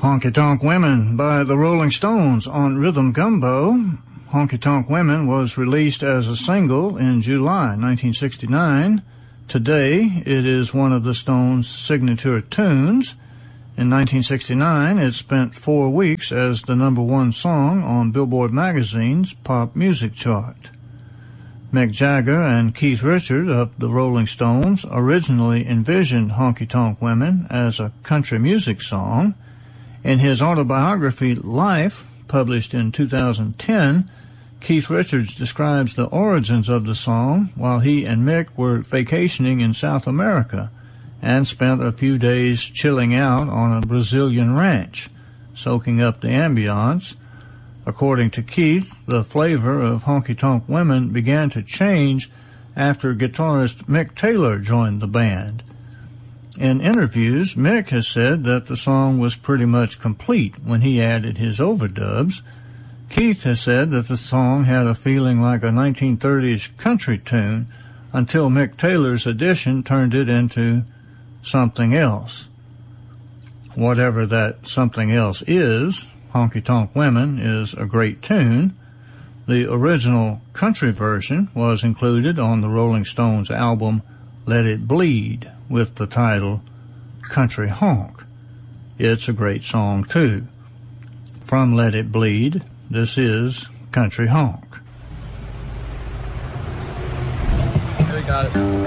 Honky Tonk Women by the Rolling Stones on Rhythm Gumbo. Honky Tonk Women was released as a single in July 1969. Today, it is one of the Stones' signature tunes. In 1969, it spent 4 weeks as the number one song on Billboard magazine's pop music chart. Mick Jagger and Keith Richards of the Rolling Stones originally envisioned Honky Tonk Women as a country music song. In his autobiography, Life, published in 2010, Keith Richards describes the origins of the song while he and Mick were vacationing in South America and spent a few days chilling out on a Brazilian ranch, soaking up the ambiance. According to Keith, the flavor of Honky Tonk Women began to change after guitarist Mick Taylor joined the band. In interviews, Mick has said that the song was pretty much complete when he added his overdubs. Keith has said that the song had a feeling like a 1930s country tune until Mick Taylor's addition turned it into something else. Whatever that something else is, Honky Tonk Women is a great tune. The original country version was included on the Rolling Stones album Let It Bleed with the title Country Honk. It's a great song too. From Let It Bleed, this is Country Honk. We got it.